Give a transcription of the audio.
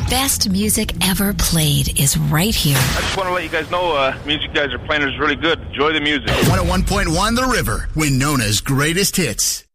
best music ever played is right here. I just want to let you guys know, music you guys are playing is really good. Enjoy the music. 101.1 The River, Winona's greatest hits.